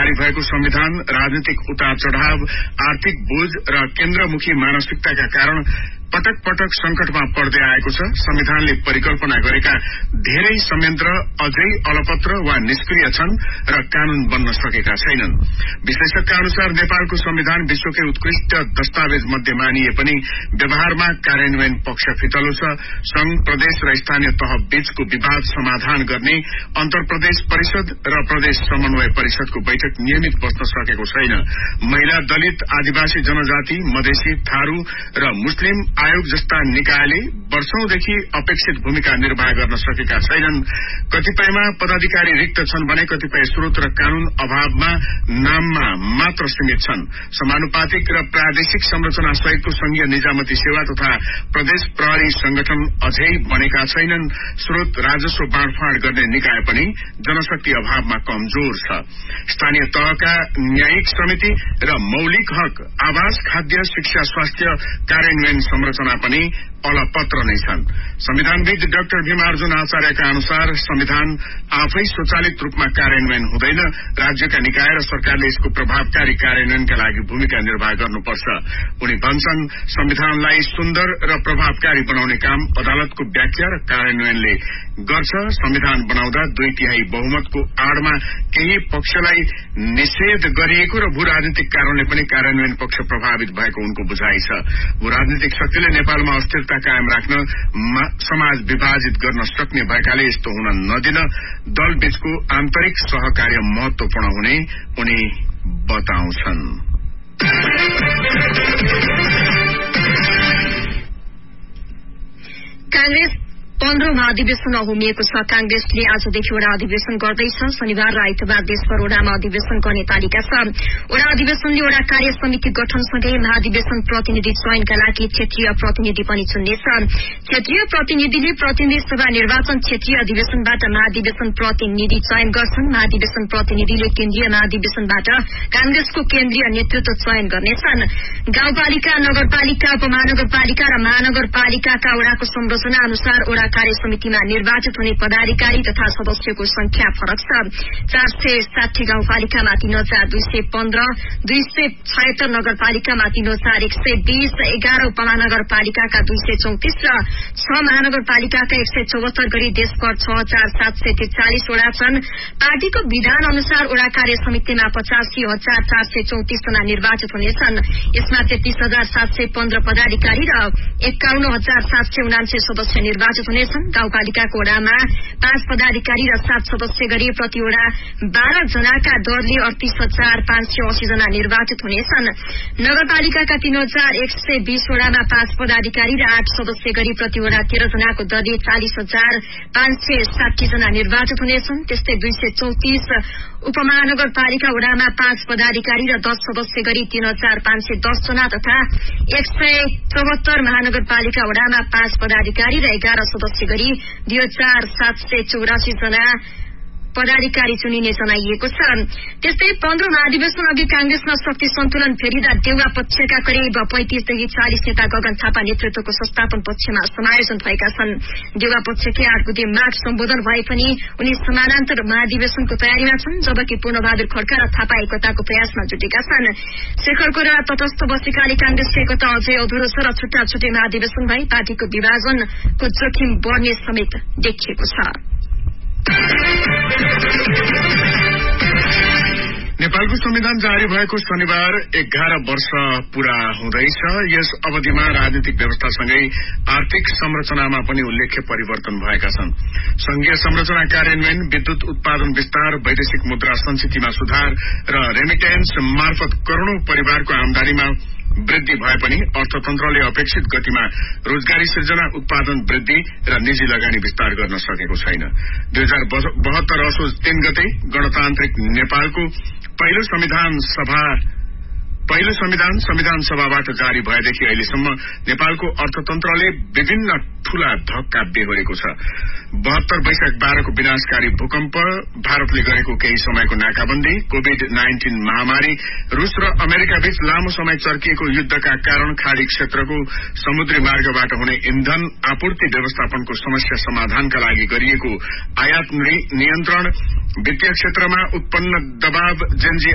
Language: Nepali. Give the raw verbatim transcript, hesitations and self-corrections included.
जारी भएको संविधान राजनीतिक उतार चढ़ाव, आर्थिक बोझ र केन्द्रमुखी मानसिकताका कारण पटक पटक संकटमा पर्दै आएको छ। संविधानले परिकल्पना गरेका धेरै संयन्त्र अझै अलपत्र वा निष्क्रिय छन् र कानून बन्न सकेका छैनन्। विश्लेषकका अनुसार नेपालको संविधान विश्वकै उत्कृष्ट दस्तावेज मध्ये मानिए पनि व्यवहारमा कार्यान्वयन पक्ष फितलो छ। संघ, प्रदेश र स्थानीय तह बीचको विवाद समाधान गर्ने अन्तरप्रदेश परिषद र प्रदेश समन्वय परिषदको बैठक नियमित बस्न सकेको छैन। महिला, दलित, आदिवासी जनजाति, मधेसी, थारू र मुस्लिम आयोग जस्ता निकायले वर्षौंदेखि अपेक्षित भूमिका निर्वाह गर्न सकेका छैनन्। कतिपयमा पदाधिकारी रिक्त छन् भने कतिपय स्रोत र कानून अभावमा नाममा मात्र सीमित छन्। समानुपातिक र प्रादेशिक संरचना सहितको संघीय निजामती सेवा तथा प्रदेश प्रहरी संगठन अझै बनेका छैनन्। स्रोत राजस्व बाँडफाँड गर्ने निकाय पनि जनशक्ति अभावमा कमजोर छ। स्थानीय तहका न्यायिक समिति र मौलिक हक, आवास, खाद्य, शिक्षा, स्वास्थ्य कार्यान्वयन संरचना पनि अलपत्र नै छन्। संविधानविद डाक्टर भीमार्जुन आचार्यका अनुसार संविधान आफै स्वचालित रूपमा कार्यान्वयन हुँदैन। राज्यका निकाय र सरकारले यसको प्रभावकारी कार्यान्वयनका लागि भूमिका निर्वाह गर्नुपर्छ। उनी भन्छन्, संविधानलाई सुन्दर र प्रभावकारी बनाउने काम अदालतको व्याख्या र कार्यान्वयनले गर्छ। संविधान बनाउँदा दुई तिहाई बहुमतको आड़मा केही पक्षलाई निषेध गरिएको र भू राजनीतिक कारणले पनि कार्यान्वयन पक्ष प्रभावित भएको उनको बुझाइ छ। भू राजनीतिक शक्तिले नेपालमा अस्थिरता कायम राख्न, समाज विभाजित गर्न सक्ने भएकाले यस्तो हुन नदिन दलबीचको आन्तरिक सहकार्य महत्वपूर्ण हुने उनी बताउँछन्। कांग्रेस पन्ध्रौं महाधिवेशन होमिएको छ। कांग्रेसले आजदेखि वडा अधिवेशन गर्दैछ। शनिबार र आइतबार देशभर वडामा अधिवेशन गर्ने तालिका छ। वडा अधिवेशनले वडा कार्य समिति गठनसँगै महाधिवेशन प्रतिनिधि चयनका लागि क्षेत्रीय प्रतिनिधि पनि चुन्नेछ। क्षेत्रीय प्रतिनिधिले प्रतिनिधि सभा निर्वाचन क्षेत्रीय अधिवेशनबाट महाधिवेशन प्रतिनिधि चयन गर्छन्। महाधिवेशन प्रतिनिधिले केन्द्रीय महाधिवेशनबाट कांग्रेसको केन्द्रीय नेतृत्व चयन गर्नेछन्। गाउँपालिका, नगरपालिका, उपमहानगरपालिका र महानगरपालिकाका वडाको संरचना अनुसार वडा कार्य समितिमा निर्वाचित हुने पदाधिकारी तथा सदस्यको संख्या फरक छ। चार सय साठी गाउँपालिकामा तीन हजार दुई सय पन्ध्र, दुई सय छयत्तर नगरपालिकामा तीन हजार एक सय बीस, एघार उपमहानगरपालिकाका दुई सय चौतिस र छ महानगरपालिकाका एक सय चौहत्तर गरी देशभर छ हजार सात सय त्रिचालिस वडा छन्। पार्टीको विधान अनुसार वडा कार्य समितिमा पचासी हजार चार सय चौतिस जना निर्वाचित हुनेछन्। यसमा तेत्तीस हजार सात सय पन्ध्र पदाधिकारी र एकाउन्न हजार सात सय उनान्सय सदस्य निर्वाचित हुनेछन्। गाउँपालिकाको वडामा पाँच पदाधिकारी र सात सदस्य गरी प्रतिवडा बाह्र जनाका दरले अडतीस हजार पाँच सय अस्सी जना निर्वाचित हुनेछन्। नगरपालिकाका तीन हजार एक सय बीस वडामा पाँच पदाधिकारी र आठ सदस्य गरी प्रतिवडा तेह्र जनाको दरले चालिस हजार पाँच सय साठी जना निर्वाचित हुनेछन्। त्यस्तै दुई सय चौतिस उपमहानगरपालिका वडामा पाँच पदाधिकारी र दस सदस्य गरी तीन हजार पाँच सय दस जना तथा एक सय चौहत्तर महानगरपालिका वडामा पाँच पदाधिकारी र एघार सदस्य गरी दुई हजार सात सय चौरासी जना पदाधिकारी चुनिने जनाइएको छ। त्यस्तै पन्ध्र महाधिवेशन अघि कांग्रेसमा शक्ति सन्तुलन फेरिँदा देउवा पक्षका करिब पैंतिसदेखि चालिस नेता गगन थापा नेतृत्वको संस्थापन पक्षमा समायोजन भएका छन्। देउवा पक्षकै आठ गते माग सम्बोधन भए पनि उनी समानान्तर महाधिवेशनको तयारीमा छन्, जबकि पूर्णबहादुर खड्का र थापा एकताको प्रयासमा जुटेका छन्। शेखर कोइराला तटस्थ बसेकाले कांग्रेसको एकता अझै अधुरो छ र छुट्टा छुट्टै महाधिवेशन भई पार्टीको विभाजनको जोखिम बढ़ने समेत देखिएको छ। नेपालको संविधान जारी भएको शनिबार एघार वर्ष पूरा हुँदैछ। यस अवधिमा राजनीतिक व्यवस्थासँगै आर्थिक संरचनामा पनि उल्लेख्य परिवर्तन भएका छन्। संघीय संरचना कार्यान्वयन, विद्युत उत्पादन विस्तार, वैदेशिक मुद्रा संचितिमा सुधार र रेमिटेन्स मार्फत करोड़ौं परिवारको आमदानीमा वृद्धि भए पनि अर्थतन्त्रले अपेक्षित गतिमा रोजगारी सृजना, उत्पादन वृद्धि र निजी लगानी विस्तार गर्न सकेको छैन। दुई हजार बहत्तर असोज तीन गते गणतान्त्रिक नेपालको पहिलो संविधान सभा पहिलो संविधान संविधान सभाबाट जारी भएदेखि अहिलेसम्म नेपालको अर्थतन्त्रले विभिन्न ठूला धक्का बेहोरेको छ। बहत्तर वैशाख बाह्रको विनाशकारी भूकम्प, भारतले गरेको केही समयको नाकाबन्दी, कोविड नाइन्टीन महामारी, रूस र अमेरिका बीच लामो समय चर्किएको युद्धका कारण खाड़ी क्षेत्रको समुद्री मार्गबाट हुने इन्धन आपूर्ति व्यवस्थापनको समस्या समाधानका लागि गरिएको आयात नियन्त्रण, वित्तीय क्षेत्रमा उत्पन्न दबाव, जेनजी